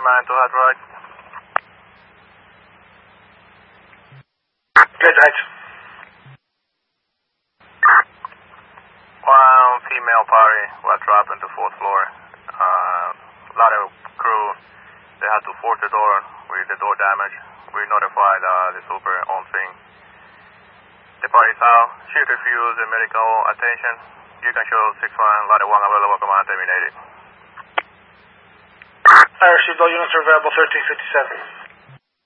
command to hot right. Good night. One female party was dropping to 4th floor. A lot of crew, they had to force the door with the door damage. We notified the super on scene. The party's out. Shift refused the medical attention. You can show 6-1, ladder 1 available, command terminated. I received all units are available 1357.